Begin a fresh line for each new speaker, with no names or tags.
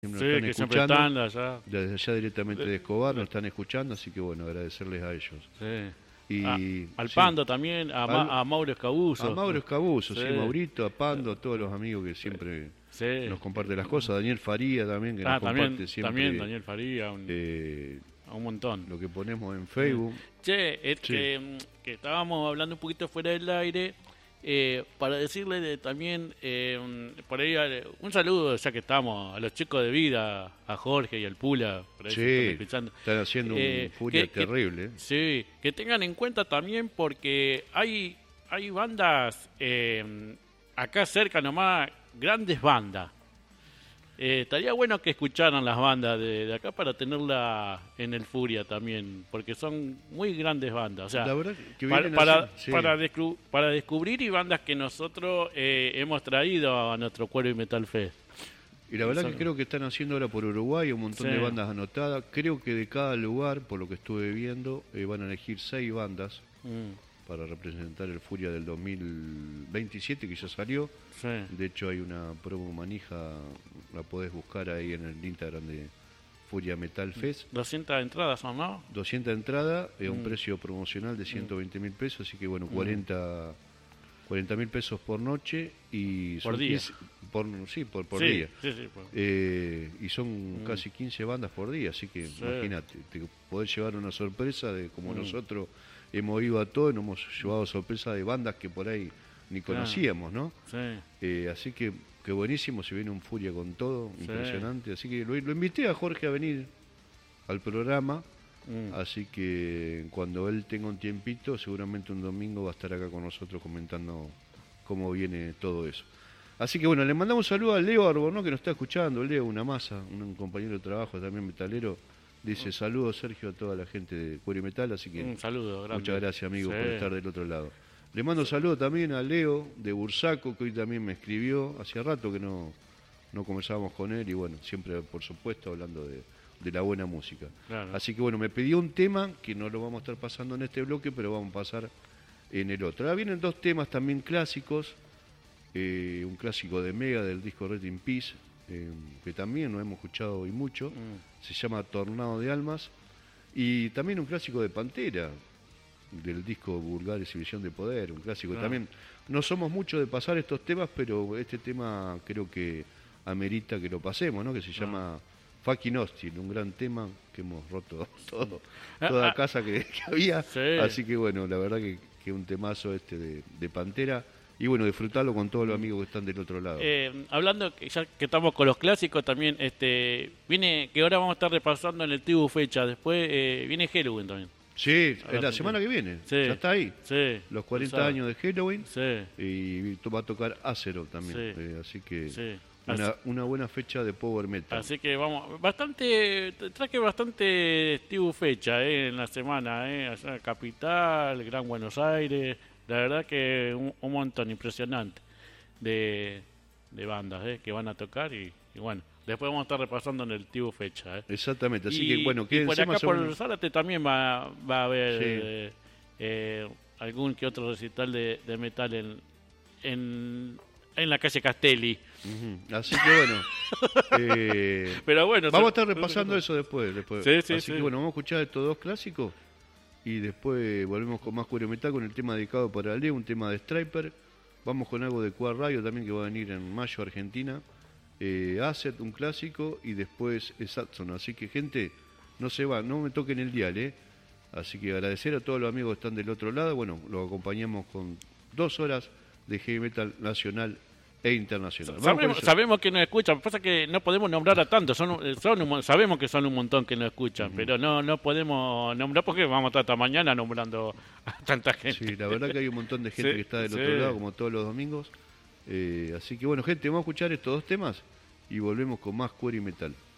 Siempre
Sí,
nos están
que siempre
escuchando,
están allá.
desde allá directamente de Escobar nos
De-
están escuchando, así que bueno, agradecerles a ellos.
Sí.
Y
Al
sí,
Pando también,
al-
a Mauro
a
Escabuso.
Mauro Escabuso,
Sí,
sí, Maurito, a Pando, a todos los amigos que siempre
sí.
nos comparten las cosas, Daniel Faría también, que nos comparte
También
siempre
Daniel Faría,
eh,
un montón.
lo que ponemos en Facebook.
Che,
Sí,
que estábamos hablando un poquito fuera del aire, para decirle también, por ahí, un saludo, ya que estamos, a los chicos de vida, a Jorge y al Pula, por ahí se están
sí,
escuchando.
están haciendo un furia terrible.
Sí, que tengan en cuenta también porque hay bandas, acá cerca nomás, grandes bandas. Estaría bueno que escucharan las bandas de acá para tenerla en el Furia también, porque son muy grandes bandas. O sea,
La verdad que
para,
vienen
para,
haciendo, sí.
para descubrir y bandas que nosotros hemos traído a nuestro Cuero y Metal Fest.
Y la verdad que
Son-
creo que están haciendo ahora por Uruguay un montón
Sí.
de bandas anotadas. Creo que de cada lugar, por lo que estuve viendo, van a elegir 6 bandas
Mm,
para representar el Furia del 2027 que ya salió.
sí.
De hecho hay una promo manija, la podés buscar ahí en el Instagram de Furia Metal Fest.
200 entradas son, ¿no?
200 entradas, un
Mm.
precio promocional de 120.000 pesos, así que bueno, 40.000 pesos por noche y
Por
son
día.
15 por
Sí,
día.
sí, sí,
Y son casi 15 bandas por día, así que
Sí.
imagínate, te podés llevar una sorpresa de como
Mm.
nosotros hemos ido a todo y nos hemos llevado sorpresa de bandas que por ahí ni
Claro.
conocíamos, ¿no?
Sí.
Así que buenísimo, se viene un Furia con todo,
Sí.
impresionante. Así que lo invité a Jorge a venir al programa,
Mm.
así que cuando él tenga un tiempito, seguramente un domingo va a estar acá con nosotros comentando cómo viene todo eso. Así que bueno, le mandamos un saludo a Leo Arborno que nos está escuchando. Leo, una masa, un compañero de trabajo también metalero. Dice saludos Sergio a toda la gente de Cuero y Metal, así que
Un saludo grande.
muchas gracias amigo
Sí.
por estar del otro lado. Le mando un saludo también a Leo de Bursaco, que hoy también me escribió. Hacía rato que no conversábamos con él y bueno, siempre por supuesto hablando de la buena música.
Claro.
Así que bueno, me pidió un tema que no lo vamos a estar pasando en este bloque, pero vamos a pasar en el otro. Ahora vienen 2 temas también clásicos, un clásico de Mega del disco Red in Peace, que también no hemos escuchado hoy mucho, se llama Tornado de Almas, y también un clásico de Pantera, del disco Vulgar Exhibición de Poder, un clásico
Claro.
también. No somos muchos de pasar estos temas, pero este tema creo que amerita que lo pasemos, ¿no? Que se llama Fucking Hostil, un gran tema que hemos roto toda casa que había.
Sí.
Así que bueno, la verdad que un temazo este de Pantera. Y bueno, disfrutarlo con todos los amigos que están del otro lado.
Hablando, ya que estamos con los clásicos, también viene, que ahora vamos a estar repasando en el Tibu Fecha, después viene Halloween también.
Sí,
Ahora
es la
sí.
semana que viene,
Sí.
ya está ahí.
Sí.
Los 40
Sabe.
años de Halloween
Sí.
y va a tocar Acero también.
Sí.
Así que
Sí.
una buena fecha de Power Metal.
Así que vamos, traje bastante Tibu Fecha en la semana, allá en Capital, Gran Buenos Aires, la verdad que un montón impresionante de bandas que van a tocar y bueno, después vamos a estar repasando en el Tibu Fecha.
Exactamente, así
Y,
que bueno,
y
quédense
por acá
más o
por
menos.
Zárate también va a haber
Sí.
algún que otro recital de metal en la calle Castelli.
Ujú. Así que bueno,
Pero bueno,
vamos a estar repasando eso después.
Sí, sí,
así
sí.
que bueno, vamos a escuchar estos 2 clásicos y después volvemos con más Cuero Metal con el tema dedicado para Leo, un tema de Striper. Vamos con algo de Quad Radio también que va a venir en mayo a Argentina. Asset, un clásico, y después Saxon. Así que gente, no se va, no me toquen el dial, Así que agradecer a todos los amigos que están del otro lado. Bueno, los acompañamos con 2 horas de heavy metal nacional e internacional. Vamos con eso.
Sabemos que nos escuchan, pasa que no podemos nombrar a tantos, sabemos que son un montón que nos escuchan, pero no podemos nombrar porque vamos a estar hasta mañana nombrando a tanta gente.
Sí, la verdad que hay un montón de gente
Sí,
que está del
sí.
otro lado, como todos los domingos. Así que bueno, gente, vamos a escuchar estos 2 temas y volvemos con más Cuero y Metal.